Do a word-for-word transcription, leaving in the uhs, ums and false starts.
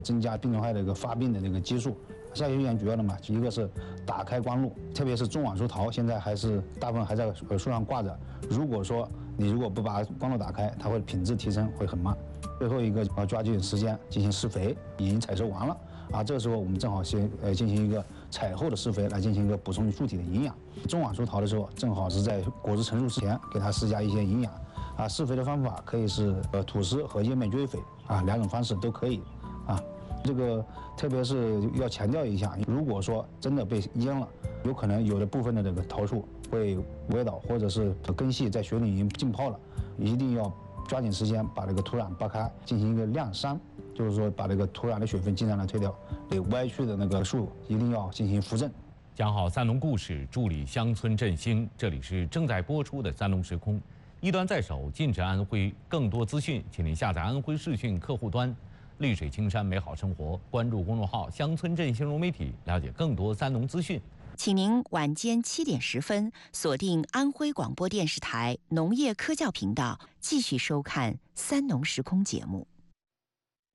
增加病虫害的一个发病的这个基数。下叶炎主要的嘛，一个是打开光路，特别是中晚熟桃，现在还是大部分还在树上挂着。如果说你如果不把光路打开，它会品质提升会很慢。最后一个要抓紧时间进行施肥，已经采收完了啊，这个时候我们正好先呃进行一个采后的施肥，来进行一个补充树体的营养。中晚熟桃的时候，正好是在果实成熟之前给它施加一些营养啊。施肥的方法可以是呃土施和叶面追肥啊，两种方式都可以啊。这个特别是要强调一下，如果说真的被淹了，有可能有的部分的这个桃树会崴倒，或者是根系在水里已经浸泡了，一定要抓紧时间把这个土壤扒开，进行一个晾伤，就是说把这个土壤的水分尽量的退掉，对歪曲的那个树一定要进行扶正。 讲好三农故事，助力乡村振兴。这里是正在播出的三农时空，一端在手，近指安徽。更多资讯，请您下载安徽视讯客户端。绿水青山美好生活，关注公众号“乡村振兴融媒体”，了解更多三农资讯。 请您晚间七点十分锁定安徽广播电视台农业科教频道，继续收看三农时空节目。